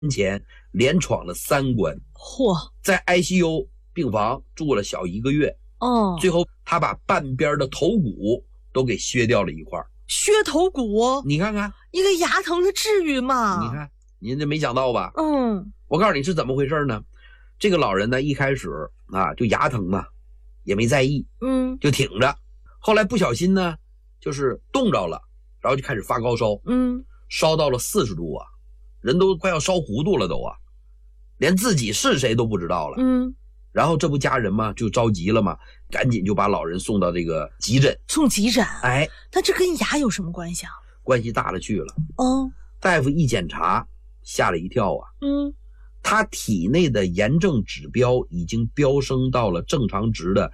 前连闯了3关，在 ICU 病房住了小1个月。最后他把半边的头骨都给削掉了一块。 削头骨？ 你看看， 一个牙疼它至于吗？ 你看，您这没想到吧？我告诉你是怎么回事呢？这个老人呢，一开始啊就牙疼嘛，也没在意，就挺着。后来不小心呢，就是冻着了，然后就开始发高烧，烧到了40度啊，人都快要烧糊涂了都啊，连自己是谁都不知道了。然后这不家人嘛就着急了嘛，赶紧就把老人送到这个急诊。 送急诊？ 哎， 那这跟牙有什么关系啊？ 关系大了去了。大夫一检查吓了一跳啊。他体内的炎症指标已经飙升到了正常值的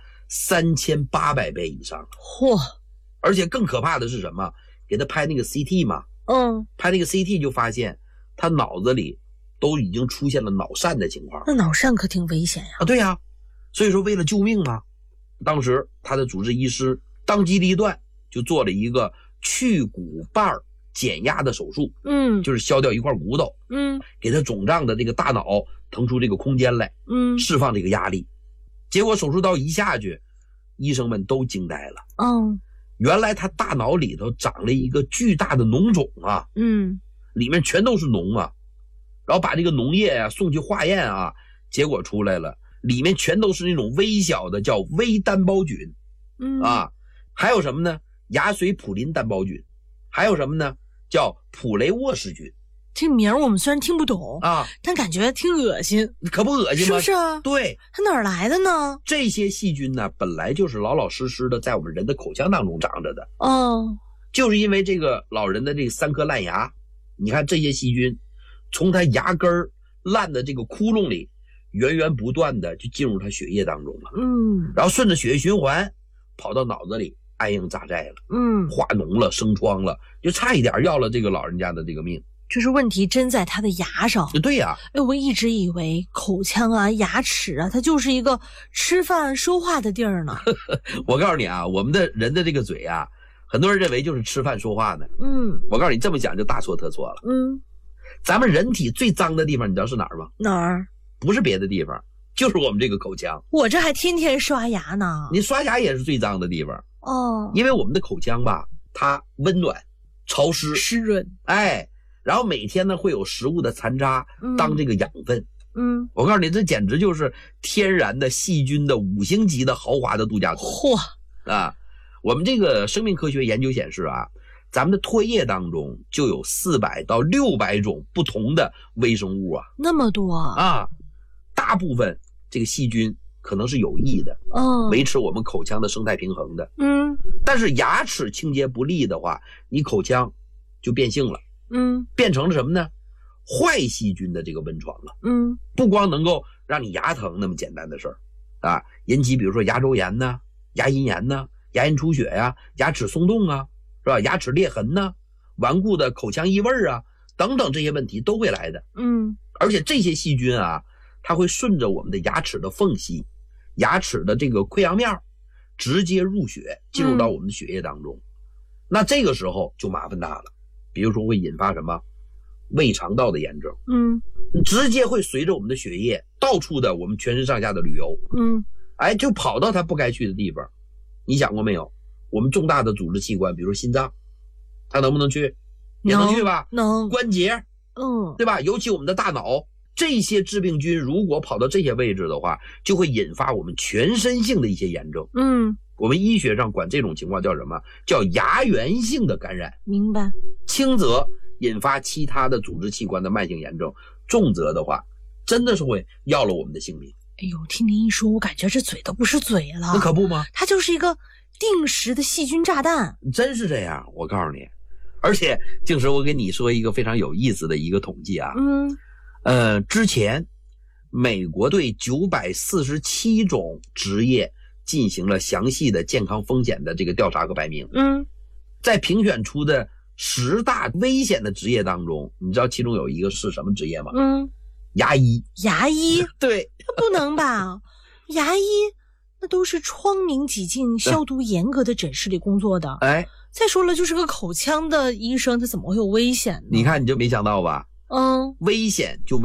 3800倍以上了。而且更可怕的是什么？给他拍那个 CT 嘛。拍那个 CT 就发现他脑子里都已经出现了脑疝的情况。 那脑疝可挺危险呀。 对呀，所以说为了救命嘛，当时他的主治医师当机立断就做了一个去骨瓣减压的手术。就是削掉一块骨头，给他肿胀的这个大脑腾出这个空间来，释放这个压力。结果手术刀一下去，医生们都惊呆了。原来他大脑里头长了一个巨大的脓肿啊，里面全都是脓啊。然后把这个脓液啊送去化验啊，结果出来了，里面全都是那种微小的叫微单胞菌。还有什么呢？牙髓普林单胞菌，还有什么呢？叫普雷沃氏菌。 这名我们虽然听不懂啊，但感觉挺恶心。 可不恶心吗？ 是不是啊？ 对， 它哪儿来的呢？ 这些细菌呢，本来就是老老实实的在我们人的口腔当中长着的。就是因为这个老人的这3颗烂牙，你看这些细菌从他牙根烂的这个窟窿里源源不断的就进入他血液当中了。然后顺着血液循环跑到脑子里安营扎寨了。化脓了，生疮了，就差一点要了这个老人家的这个命。 就是问题真在他的牙上。 对呀。 我一直以为口腔啊牙齿啊它就是一个吃饭说话的地儿呢。 我告诉你啊，我们的人的这个嘴啊，很多人认为就是吃饭说话呢。我告诉你这么讲就大错特错了。咱们人体最脏的地方你知道是哪儿吗？ 哪儿？ 不是别的地方，就是我们这个口腔。 我这还天天刷牙呢。 你刷牙也是最脏的地方。因为我们的口腔吧，它温暖潮湿湿润， 然后每天呢会有食物的残渣当这个养分。我告诉你，这简直就是天然的细菌的5星级的豪华的度假村。我们这个生命科学研究显示啊，咱们的唾液当中就有400到600种不同的微生物啊。 那么多啊！ 大部分这个细菌可能是有益的，维持我们口腔的生态平衡的。但是牙齿清洁不力的话，你口腔就变性了。变成了什么呢？坏细菌的这个温床了。不光能够让你牙疼那么简单的事儿啊，引起比如说牙周炎呢、牙龈炎呢、牙龈出血呀、牙齿松动啊，是吧？牙齿裂痕呢、顽固的口腔异味啊等等，这些问题都会来的。而且这些细菌啊，它会顺着我们的牙齿的缝隙、牙齿的这个溃疡面直接入血，进入到我们的血液当中。那这个时候就麻烦大了。比如说会引发什么胃肠道的炎症，直接会随着我们的血液到处的我们全身上下的旅游，就跑到它不该去的地方。你想过没有？我们重大的组织器官，比如心脏，它能不能去？也能去吧？ 能。 关节，对吧？尤其我们的大脑，这些致病菌如果跑到这些位置的话，就会引发我们全身性的一些炎症。我们医学上管这种情况叫什么？叫牙源性的感染。 明白。 轻则引发其他的组织器官的慢性炎症，重则的话真的是会要了我们的性命。 听您一说，我感觉这嘴都不是嘴了。 那可不吗？ 它就是一个定时的细菌炸弹。 真是这样，我告诉你。而且静时我跟你说一个非常有意思的一个统计啊。之前美国对947种职业进行了详细的健康风险的这个调查和排名。在评选出的10大危险的职业当中，你知道其中有一个是什么职业吗？牙医。 牙医？ 对。 不能吧？牙医那都是窗明几净、消毒严格的诊室里工作的。 哎， 再说了，就是个口腔的医生，他怎么会有危险呢？ 你看你就没想到吧？ 危险就